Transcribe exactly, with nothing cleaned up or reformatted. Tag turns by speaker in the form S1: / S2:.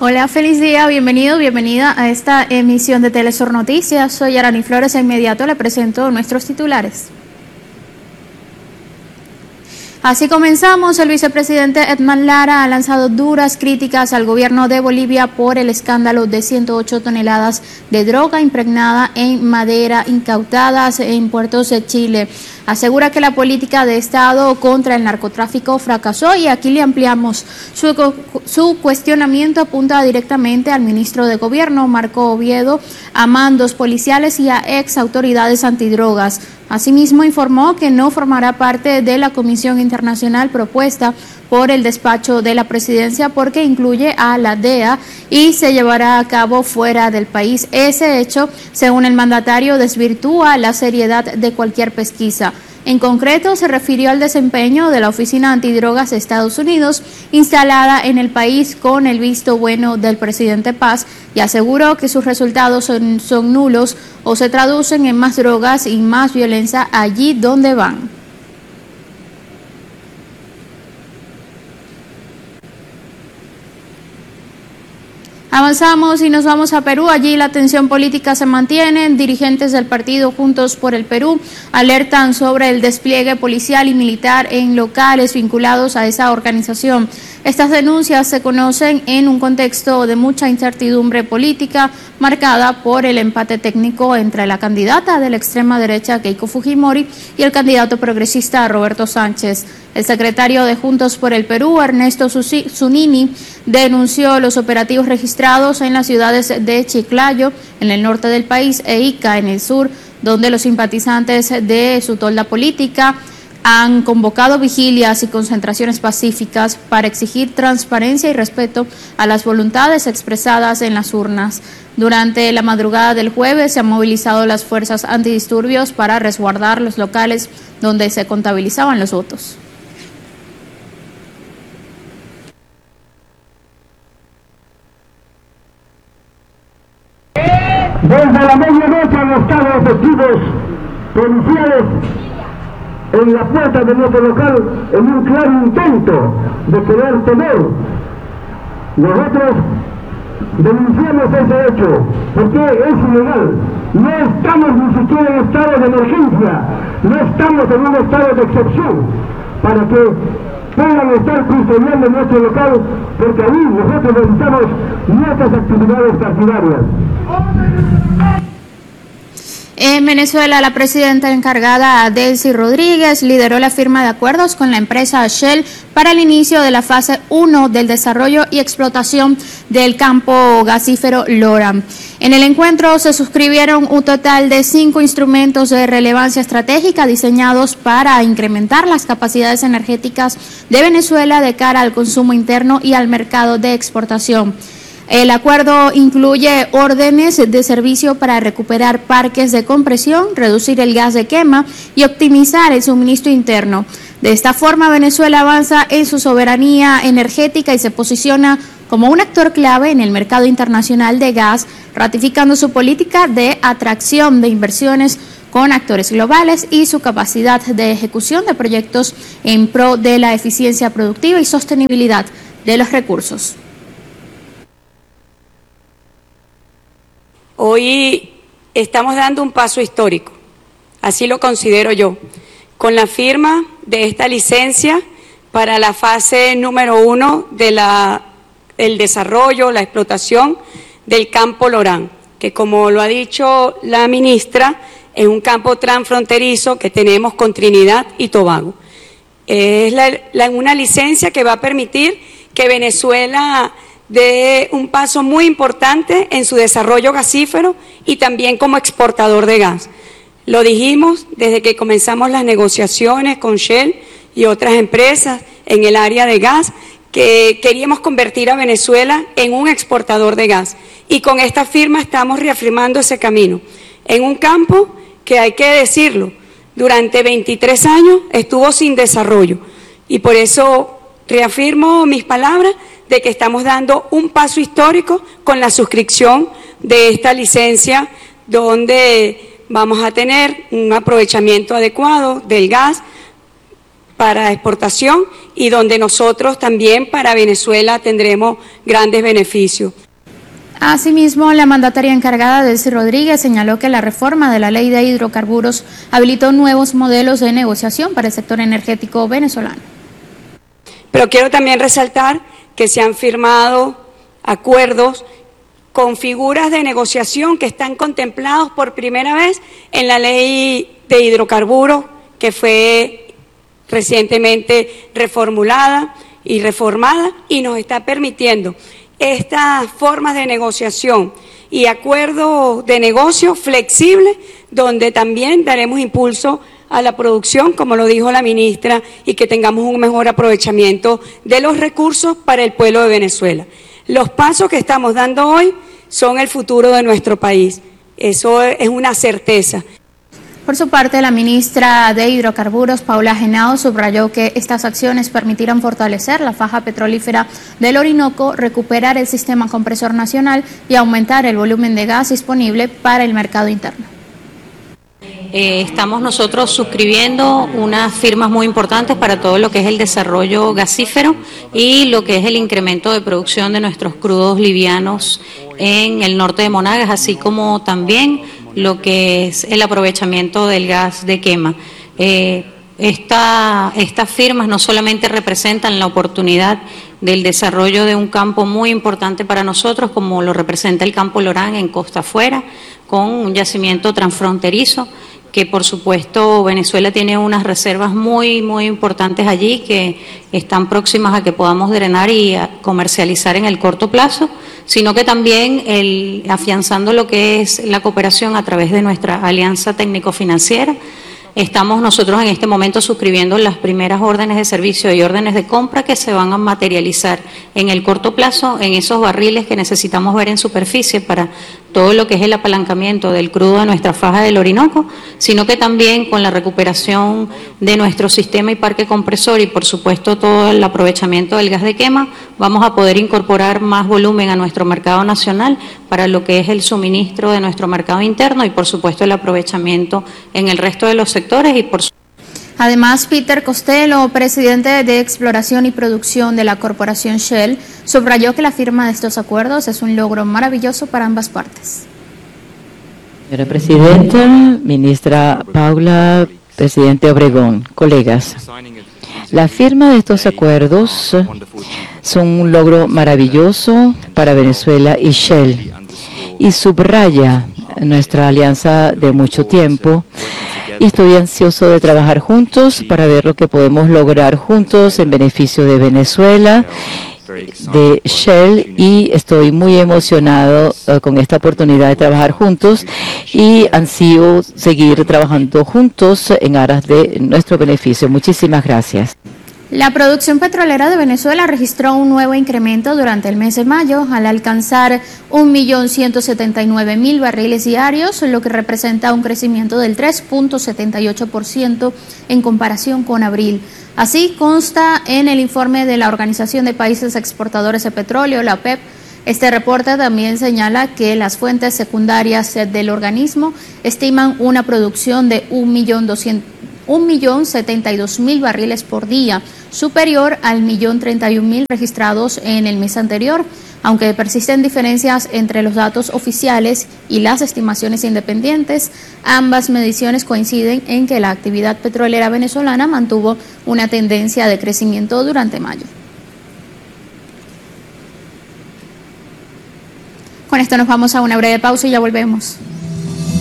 S1: Hola, feliz día, bienvenido, bienvenida a esta emisión de Telesur Noticias. Soy Arani Flores, e inmediato le presento nuestros titulares. Así comenzamos. El vicepresidente Edman Lara ha lanzado duras críticas al gobierno de Bolivia por el escándalo de ciento ocho toneladas de droga impregnada en madera incautadas en puertos de Chile. Asegura que la política de Estado contra el narcotráfico fracasó y aquí le ampliamos. Su, su cuestionamiento apunta directamente al ministro de Gobierno, Marco Oviedo, a mandos policiales y a ex autoridades antidrogas. Asimismo, informó que no formará parte de la comisión internacional propuesta por el despacho de la presidencia porque incluye a la D E A y se llevará a cabo fuera del país. Ese hecho, según el mandatario, desvirtúa la seriedad de cualquier pesquisa. En concreto, se refirió al desempeño de la Oficina Antidrogas de Estados Unidos, instalada en el país con el visto bueno del presidente Paz, y aseguró que sus resultados son, son nulos o se traducen en más drogas y más violencia allí donde van. Avanzamos y nos vamos a Perú. Allí la tensión política se mantiene. Dirigentes del partido Juntos por el Perú alertan sobre el despliegue policial y militar en locales vinculados a esa organización. Estas denuncias se conocen en un contexto de mucha incertidumbre política marcada por el empate técnico entre la candidata de la extrema derecha Keiko Fujimori y el candidato progresista Roberto Sánchez. El secretario de Juntos por el Perú, Ernesto Zunini, denunció los operativos registrados en las ciudades de Chiclayo, en el norte del país, e Ica, en el sur, donde los simpatizantes de su tolda política han convocado vigilias y concentraciones pacíficas para exigir transparencia y respeto a las voluntades expresadas en las urnas. Durante la madrugada del jueves se han movilizado las fuerzas antidisturbios para resguardar los locales donde se contabilizaban los votos.
S2: Desde la medianoche han estado efectivos policiales en la puerta de nuestro local en un claro intento de querer tener. Nosotros denunciamos ese hecho porque es ilegal. No estamos ni siquiera en estado de emergencia, no estamos en un estado de excepción para que puedan estar custodiando nuestro local, porque ahí nosotros realizamos nuestras actividades partidarias.
S1: En Venezuela, la presidenta encargada, Delcy Rodríguez, lideró la firma de acuerdos con la empresa Shell para el inicio de la fase uno del desarrollo y explotación del campo gasífero Lora. En el encuentro se suscribieron un total de cinco instrumentos de relevancia estratégica diseñados para incrementar las capacidades energéticas de Venezuela de cara al consumo interno y al mercado de exportación. El acuerdo incluye órdenes de servicio para recuperar parques de compresión, reducir el gas de quema y optimizar el suministro interno. De esta forma, Venezuela avanza en su soberanía energética y se posiciona como un actor clave en el mercado internacional de gas, ratificando su política de atracción de inversiones con actores globales y su capacidad de ejecución de proyectos en pro de la eficiencia productiva y sostenibilidad de los recursos.
S3: Hoy estamos dando un paso histórico, así lo considero yo, con la firma de esta licencia para la fase número uno de la, el desarrollo, la explotación del campo Lorán, que como lo ha dicho la ministra, es un campo transfronterizo que tenemos con Trinidad y Tobago. Es la, la, una licencia que va a permitir que Venezuela de un paso muy importante en su desarrollo gasífero y también como exportador de gas. Lo dijimos desde que comenzamos las negociaciones con Shell y otras empresas en el área de gas, que queríamos convertir a Venezuela en un exportador de gas. Y con esta firma estamos reafirmando ese camino, en un campo que, hay que decirlo, durante veintitrés años estuvo sin desarrollo. Y por eso reafirmo mis palabras de que estamos dando un paso histórico con la suscripción de esta licencia, donde vamos a tener un aprovechamiento adecuado del gas para exportación y donde nosotros también para Venezuela tendremos grandes beneficios.
S1: Asimismo, la mandataria encargada, Delcy Rodríguez, señaló que la reforma de la Ley de Hidrocarburos habilitó nuevos modelos de negociación para el sector energético venezolano.
S3: Pero quiero también resaltar que se han firmado acuerdos con figuras de negociación que están contemplados por primera vez en la Ley de Hidrocarburos, que fue recientemente reformulada y reformada y nos está permitiendo estas formas de negociación y acuerdos de negocio flexibles, donde también daremos impulso a la producción, como lo dijo la ministra, y que tengamos un mejor aprovechamiento de los recursos para el pueblo de Venezuela. Los pasos que estamos dando hoy son el futuro de nuestro país. Eso es una certeza.
S1: Por su parte, la ministra de Hidrocarburos, Paula Henao, subrayó que estas acciones permitirán fortalecer la faja petrolífera del Orinoco, recuperar el sistema compresor nacional y aumentar el volumen de gas disponible para el mercado interno.
S4: Eh, estamos nosotros suscribiendo unas firmas muy importantes para todo lo que es el desarrollo gasífero y lo que es el incremento de producción de nuestros crudos livianos en el norte de Monagas, así como también lo que es el aprovechamiento del gas de quema. Eh, esta, estas firmas no solamente representan la oportunidad del desarrollo de un campo muy importante para nosotros, como lo representa el campo Lorán en Costa Afuera, con un yacimiento transfronterizo, que por supuesto Venezuela tiene unas reservas muy, muy importantes allí que están próximas a que podamos drenar y a comercializar en el corto plazo, sino que también el, afianzando lo que es la cooperación a través de nuestra alianza técnico-financiera. Estamos nosotros en este momento suscribiendo las primeras órdenes de servicio y órdenes de compra que se van a materializar en el corto plazo en esos barriles que necesitamos ver en superficie para todo lo que es el apalancamiento del crudo de nuestra faja del Orinoco, sino que también con la recuperación de nuestro sistema y parque compresor y por supuesto todo el aprovechamiento del gas de quema, vamos a poder incorporar más volumen a nuestro mercado nacional para lo que es el suministro de nuestro mercado interno y por supuesto el aprovechamiento en el resto de los sectores y por
S1: Además, Peter Costello, presidente de Exploración y Producción de la Corporación Shell, subrayó que la firma de estos acuerdos es un logro maravilloso para ambas partes.
S5: Señora Presidenta, Ministra Paula, Presidente Obregón, colegas, la firma de estos acuerdos son un logro maravilloso para Venezuela y Shell y subraya nuestra alianza de mucho tiempo. Y estoy ansioso de trabajar juntos para ver lo que podemos lograr juntos en beneficio de Venezuela, de Shell, y estoy muy emocionado uh, con esta oportunidad de trabajar juntos y ansío seguir trabajando juntos en aras de nuestro beneficio. Muchísimas gracias.
S1: La producción petrolera de Venezuela registró un nuevo incremento durante el mes de mayo al alcanzar un millón ciento setenta y nueve mil barriles diarios, lo que representa un crecimiento del tres punto setenta y ocho por ciento en comparación con abril. Así consta en el informe de la Organización de Países Exportadores de Petróleo, la OPEP. Este reporte también señala que las fuentes secundarias del organismo estiman una producción de un millón setenta y dos mil barriles por día, superior al millón treinta y un mil registrados en el mes anterior, aunque persisten diferencias entre los datos oficiales y las estimaciones independientes. Ambas mediciones coinciden en que la actividad petrolera venezolana mantuvo una tendencia de crecimiento durante mayo. Con esto nos vamos a una breve pausa y ya volvemos.